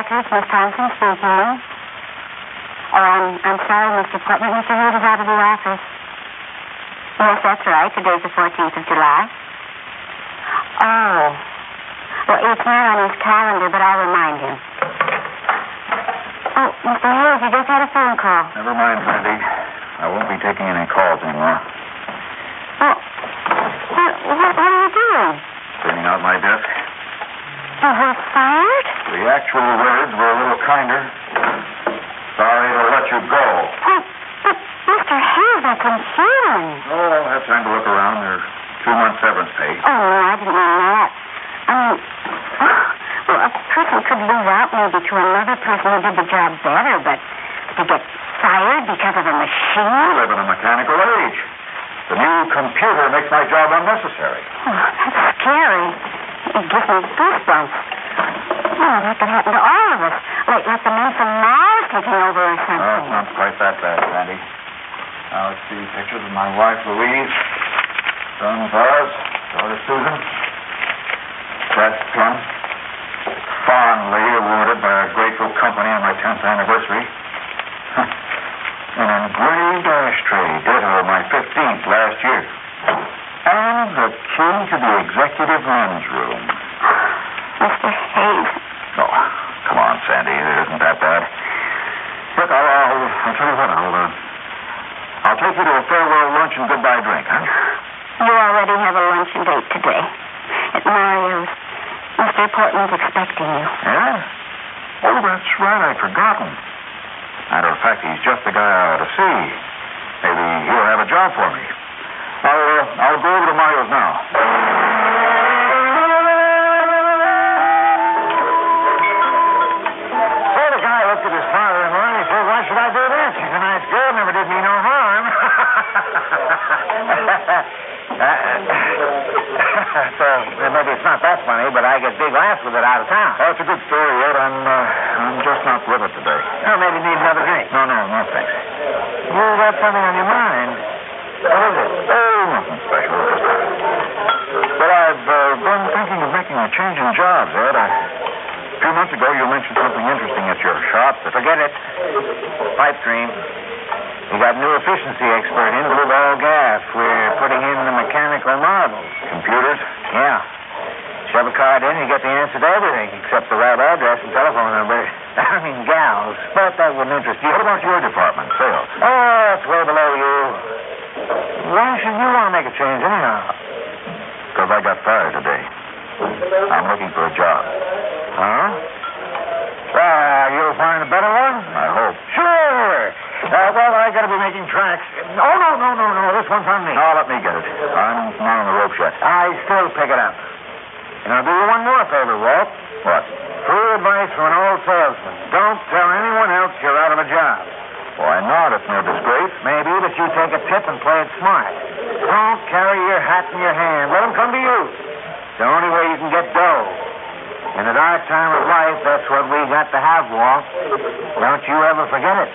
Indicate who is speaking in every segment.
Speaker 1: Records, Miss Thompson speaking. Oh, I'm sorry, Mr. Portman. Mr. Hayes is out of the office. Yes, that's right. Today's the 14th of July. Oh. Well, it's not on his calendar, but I'll remind him. Oh, Mr. Hayes, you just had a phone call.
Speaker 2: Never mind, Sandy. I won't be taking any calls anymore.
Speaker 1: Oh. What are you doing?
Speaker 2: Cleaning out my desk.
Speaker 1: You were fired?
Speaker 2: The actual words were a little kinder. Sorry to let you go.
Speaker 1: But Mr. Hayes, that's insane.
Speaker 2: Oh, I'll have time to look around. There's 2 months severance pay.
Speaker 1: Oh, no, I didn't mean that. Well, a person could lose out maybe to another person who did the job better, but to get fired because of a machine?
Speaker 2: We live in a mechanical age. The new computer makes my job unnecessary.
Speaker 1: Oh, that's scary. It gives me goosebumps. Oh, that could happen to all of us. Like the men from Mars taking over or something.
Speaker 2: Oh, it's not quite that bad, Sandy. Now, let's see pictures of my wife, Louise, son, Buzz, daughter, Susan. Breast pin. Fondly awarded by a grateful company on my 10th anniversary. An engraved ashtray, ditto my 15th last year. And the key to the executive men's room.
Speaker 1: Mr. Hayes.
Speaker 2: Oh, come on, Sandy. It isn't that bad. Look, I'll tell you what. I'll take you to a farewell lunch and goodbye drink, huh?
Speaker 1: You already have a luncheon date today at Mario's. Mr. Portman's expecting you.
Speaker 2: Yeah? Oh, that's right. I'd forgotten. Matter of fact, he's just the guy I ought to see. Maybe he'll have a job for me. I'll go over to Mario's now.
Speaker 3: So the guy looked at his father-in-law and he said, "Why should I do this? She's a nice girl, never did me no harm." So maybe it's not that funny, but I get big laughs with it out of town.
Speaker 2: Oh, it's a good story, Ed. I'm just not with it today.
Speaker 3: Oh, maybe you need another drink.
Speaker 2: No, thanks.
Speaker 3: You got something on your mind. What is it?
Speaker 2: Oh, nothing special. But I've been thinking of making a change in jobs, Ed. A few months ago, you mentioned something interesting at your shop.
Speaker 3: Forget it. Pipe dream. We got new efficiency expert in with all gas. We're putting in the mechanical models.
Speaker 2: Computers?
Speaker 3: Yeah. Shove a card in, you get the answer to everything, except the right address and telephone number. I mean, gals. But that wouldn't interest you.
Speaker 2: What about your department, sales?
Speaker 3: Oh, that's way below you. Why should you want to make a change anyhow?
Speaker 2: Because I got fired today. I'm looking for a job.
Speaker 3: Huh? Well, you'll find a better one?
Speaker 2: I hope.
Speaker 3: Sure. Well, I gotta be making tracks. Oh, no. This one's on me.
Speaker 2: No, let me get it. I'm not on the ropes yet.
Speaker 3: I still pick it up. And I'll do you one more favor, Walt.
Speaker 2: What?
Speaker 3: Free advice from an old salesman. Don't tell anyone else you're out of a job.
Speaker 2: Why not? It's no disgrace.
Speaker 3: Maybe, but you take a tip and play it smart. Don't carry your hat in your hand. Let them come to you. It's the only way you can get dough. And at our time of life, that's what we got to have, Walt. Don't you ever forget it.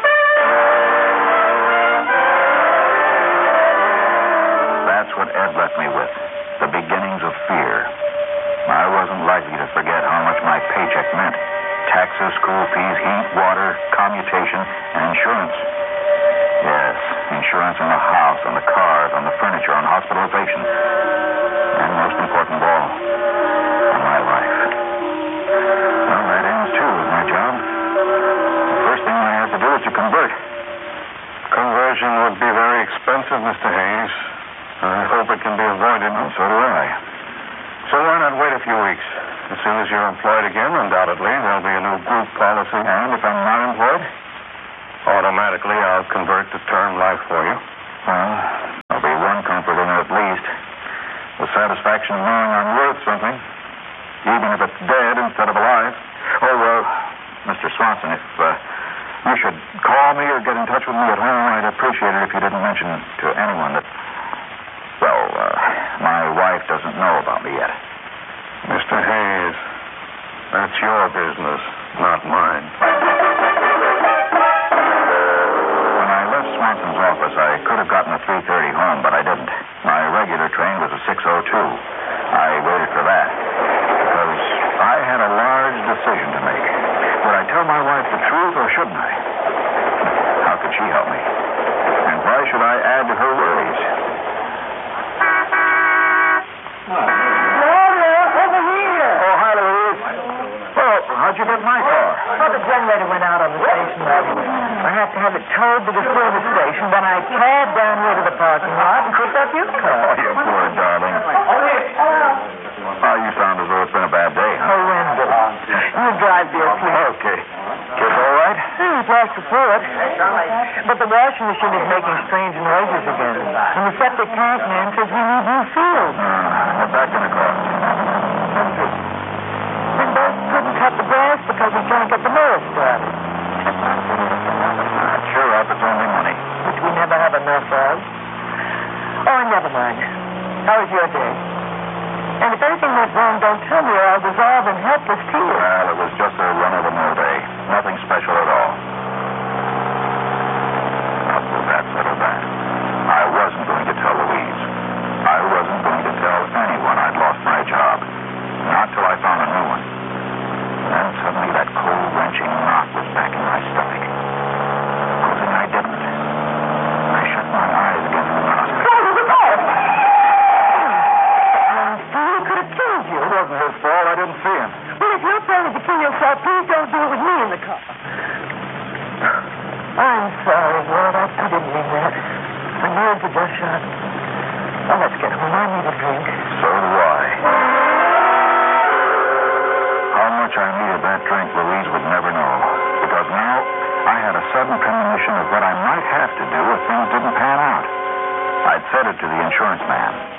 Speaker 2: That's what Ed left me with. The beginnings of fear. I wasn't likely to forget how much my paycheck meant. Taxes, school fees, heat, water, commutation, and insurance. Yes, insurance on the house, on the cars, on the furniture, on hospitalization. And most important of all, on my life. Well, that ends too with my job. The first thing I have to do is to convert.
Speaker 4: Conversion would be very expensive, Mr. Hayes. I hope it can be avoided.
Speaker 2: And so do I.
Speaker 4: So why not wait a few weeks? As soon as you're employed again, undoubtedly, there'll be a new group policy.
Speaker 2: And if I'm not employed?
Speaker 4: Automatically, I'll convert to term life for you.
Speaker 2: Well, there'll be one comfort in it at least. The satisfaction of knowing I'm worth something. Even if it's dead instead of alive. Oh, Mr. Swanson, if you should call me or get in touch with me at home, I'd appreciate it if you didn't mention to anyone that, my wife doesn't know about me yet.
Speaker 4: Mr. Hayes, that's your business, not mine.
Speaker 2: When I left Swanson's office, I could have gotten a 3:30 home, but I didn't. My regular train was a 6:02. I waited for that because I had a large decision to make. Should I tell my wife the truth or shouldn't I? How could she help me? And why should I add to her worries?
Speaker 3: Over here!
Speaker 2: Oh, hi, Louise. Well, how'd you get my car?
Speaker 3: Well, the generator went out on the station wagon. I had to have it towed to the service station. Then I cabbed down here to the parking lot and picked up your car.
Speaker 2: Oh, you poor darling. Oh, you sound as though it's been a bad day, huh?
Speaker 3: Horrendous. You drive, dear, please.
Speaker 2: Okay. Kids all right?
Speaker 3: It's like support. But the washing machine is making strange noises again. And the septic tank man says we need new seals.
Speaker 2: What's that going to cost?
Speaker 3: And Bert couldn't cut the grass because he can't get the mower started.
Speaker 2: Sure up, it's only money.
Speaker 3: Which we never have enough of. Oh, never mind. How was your day? And if anything went wrong, don't tell me or I'll dissolve in helpless tears.
Speaker 2: Well, it was just a run-of-the-mill day. Nothing special at all. Well, that settled that. I wasn't going to tell Louise. I wasn't going to tell anyone I'd lost my job. Not till I found a new one. Then suddenly that cold, wrenching knot was back in my stomach. Supposing I didn't. I shut my eyes again in the knot.
Speaker 3: It wasn't his fault. I didn't see him. Well, if you're planning to kill yourself, please don't do it with me in the car. I'm sorry, Lord. I didn't mean that. My nerves are just shot. Well, let's get home. I need a drink.
Speaker 2: So do I. How much I needed that drink, Louise would never know. Because now I had a sudden premonition of what I might have to do if things didn't pan out. I'd said it to the insurance man.